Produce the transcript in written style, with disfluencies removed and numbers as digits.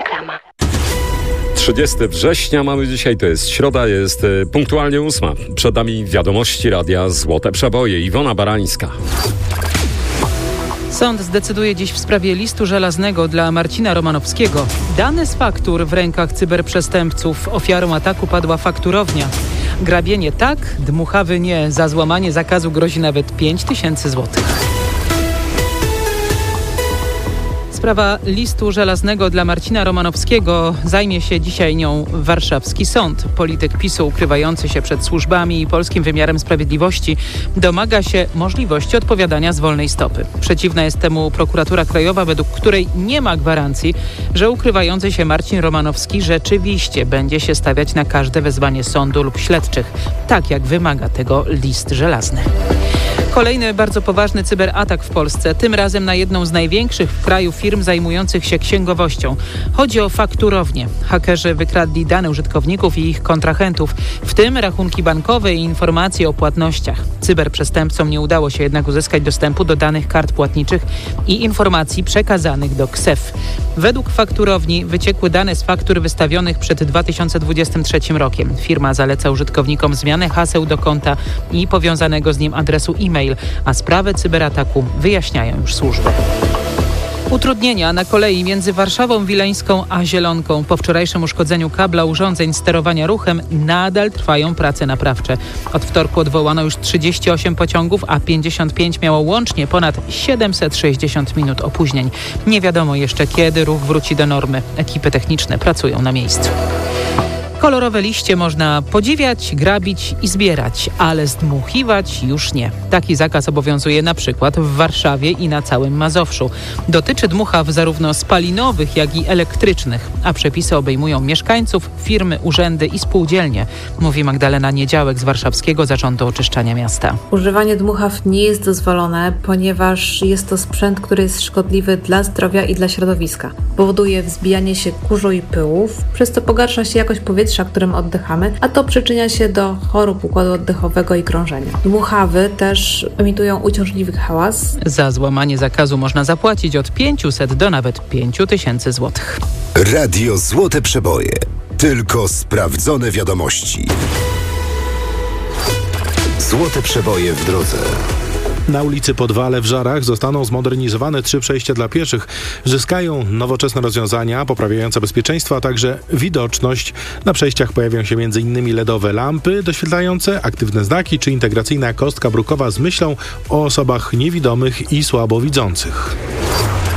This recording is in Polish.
reklama. 30 września mamy dzisiaj, to jest środa, jest punktualnie 8. Przed nami wiadomości Radia Złote Przeboje. Iwona Barańska. Sąd zdecyduje dziś w sprawie listu żelaznego dla Marcina Romanowskiego. Dane z faktur w rękach cyberprzestępców. Ofiarą ataku padła fakturownia. Grabienie tak, dmuchawy nie. Za złamanie zakazu grozi nawet 5000 złotych. Sprawa listu żelaznego dla Marcina Romanowskiego. Zajmie się dzisiaj nią warszawski sąd. Polityk PiS-u ukrywający się przed służbami i polskim wymiarem sprawiedliwości domaga się możliwości odpowiadania z wolnej stopy. Przeciwna jest temu prokuratura krajowa, według której nie ma gwarancji, że ukrywający się Marcin Romanowski rzeczywiście będzie się stawiać na każde wezwanie sądu lub śledczych, tak jak wymaga tego list żelazny. Kolejny bardzo poważny cyberatak w Polsce, tym razem na jedną z największych w kraju firm zajmujących się księgowością. Chodzi o fakturownię. Hakerzy wykradli dane użytkowników i ich kontrahentów, w tym rachunki bankowe i informacje o płatnościach. Cyberprzestępcom nie udało się jednak uzyskać dostępu do danych kart płatniczych i informacji przekazanych do KSEF. Według fakturowni wyciekły dane z faktur wystawionych przed 2023 rokiem. Firma zaleca użytkownikom zmianę haseł do konta i powiązanego z nim adresu e-mail, a sprawę cyberataku wyjaśniają już służby. Utrudnienia na kolei między Warszawą Wileńską a Zielonką. Po wczorajszym uszkodzeniu kabla urządzeń sterowania ruchem nadal trwają prace naprawcze. Od wtorku odwołano już 38 pociągów, a 55 miało łącznie ponad 760 minut opóźnień. Nie wiadomo jeszcze, kiedy ruch wróci do normy. Ekipy techniczne pracują na miejscu. Kolorowe liście można podziwiać, grabić i zbierać, ale zdmuchiwać już nie. Taki zakaz obowiązuje na przykład w Warszawie i na całym Mazowszu. Dotyczy dmuchaw zarówno spalinowych, jak i elektrycznych, a przepisy obejmują mieszkańców, firmy, urzędy i spółdzielnie, mówi Magdalena Niedziałek z Warszawskiego Zarządu Oczyszczania Miasta. Używanie dmuchaw nie jest dozwolone, ponieważ jest to sprzęt, który jest szkodliwy dla zdrowia i dla środowiska. Powoduje wzbijanie się kurzu i pyłów, przez co pogarsza się jakość powietrza, którym oddychamy, a to przyczynia się do chorób układu oddechowego i krążenia. Dmuchawy też emitują uciążliwy hałas. Za złamanie zakazu można zapłacić od 500 do nawet 5000 złotych. Radio Złote Przeboje. Tylko sprawdzone wiadomości. Złote Przeboje w drodze. Na ulicy Podwale w Żarach zostaną zmodernizowane 3 przejścia dla pieszych. Zyskają nowoczesne rozwiązania poprawiające bezpieczeństwo, a także widoczność. Na przejściach pojawią się m.in. LEDowe lampy doświetlające, aktywne znaki czy integracyjna kostka brukowa z myślą o osobach niewidomych i słabowidzących.